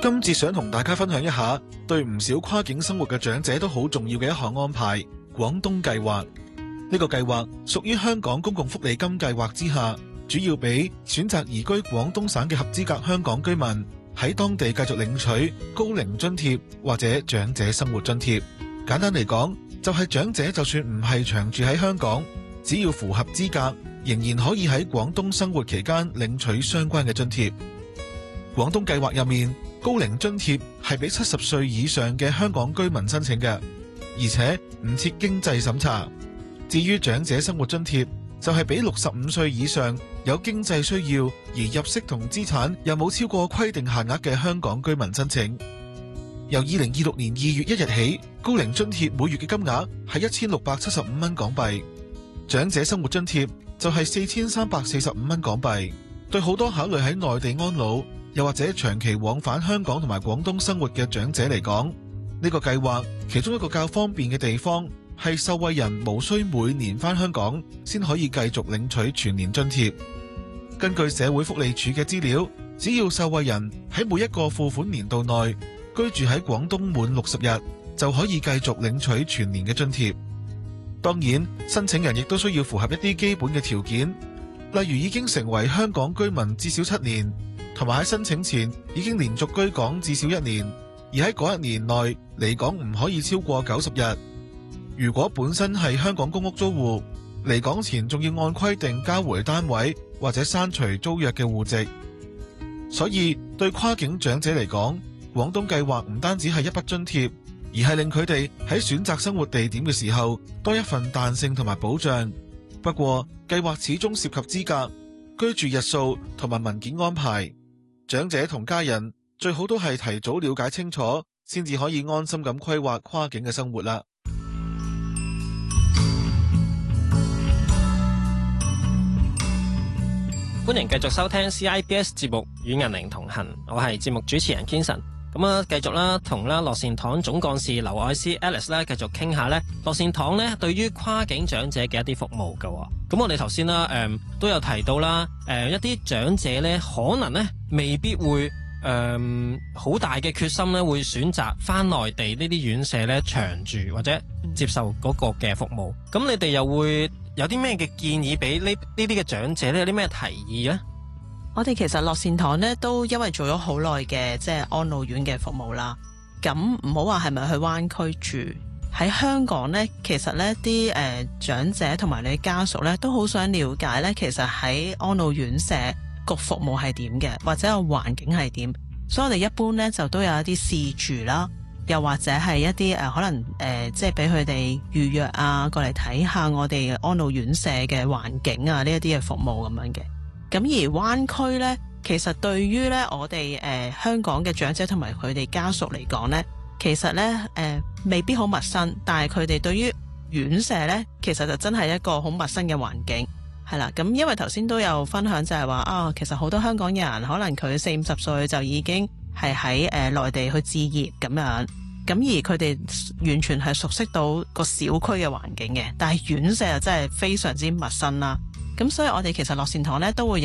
今次想同大家分享一下，對唔少跨境生活嘅長者都好重要嘅一項安排——廣東計劃。呢個計劃屬於香港公共福利金計劃之下，主要俾選擇移居廣東省嘅合資格香港居民喺當地繼續領取高齡津貼或者長者生活津貼。簡單嚟講，就係長者就算唔係長住喺香港，只要符合資格，仍然可以喺廣東生活期間領取相關嘅津貼。廣東計劃入面，高齡津貼係俾70歲以上嘅香港居民申請嘅，而且唔設經濟審查。至於長者生活津貼，就係俾65歲以上有經濟需要而入息同資產又冇超過規定限額嘅香港居民申請。由2026年2月1日起，高齡津貼每月嘅金額係1675蚊港幣，長者生活津貼就係4345蚊港幣。對好多考慮喺內地安老又或者長期往返香港同埋廣東生活嘅長者嚟講，呢個計劃其中一個較方便嘅地方係受惠人無需每年返香港先可以繼續領取全年津貼。根據社會福利署嘅資料，只要受惠人喺每一個付款年度內居住喺廣東滿60日，就可以繼續領取全年嘅津貼。當然，申請人亦都需要符合一啲基本嘅條件，例如已經成為香港居民至少7年，同埋喺申請前已經連續居港至少1年，而喺嗰1年內離港唔可以超過90日。如果本身係香港公屋租戶，離港前仲要按規定交回單位或者刪除租約嘅戶籍。所以對跨境長者嚟講，廣東計劃唔單止係一筆津貼，而係令佢哋喺選擇生活地點嘅時候多一份彈性同埋保障。不過計劃始終涉及資格、居住日數同埋文件安排，長者同家人最好都係提早了解清楚，先至可以安心咁規劃跨境嘅生活啦。 歡迎繼續收聽 CIBS 節目與銀齡同行，我係節目主持人 Kinson。咁啊，繼續啦，同樂善堂總幹事劉愛詩 Alice 咧，繼續傾下咧樂善堂咧對於跨境長者嘅一啲服務㗎。咁我哋頭先啦，都有提到啦，一啲長者咧可能咧未必會好大嘅決心咧，會選擇翻內地呢啲院舍咧長住或者接受嗰個嘅服務。咁你哋又會有啲咩嘅建議俾呢啲嘅長者咧？有啲咩提議呢？ 我哋其實樂善堂咧都因為做咗好耐嘅即係安老院嘅服務啦。咁唔好話係咪去灣區住，喺香港咧，其實咧啲長者同埋你家屬咧都好想了解咧，其實喺安老院舍個服務係點嘅，或者個環境係點。所以我哋一般咧就都有一啲試住啦，又或者係一啲可能即係俾佢哋預約啊，過嚟睇下我哋安老院舍嘅環境啊，呢一啲嘅服務咁樣嘅。咁而灣區呢，其實對於呢我哋香港嘅長者同埋佢哋家屬嚟講呢，其實呢未必好陌生，但係佢哋對於院舍呢，其實就真係一個好陌生嘅環境，係啦。咁因為頭先都有分享就係話其實好多香港人可能佢40-50歲就已經係喺內地去置業咁樣，咁而佢哋完全係熟悉到個小區嘅環境嘅，但係院舍就真係非常之陌生啦。咁所以我哋其實樂善堂呢都會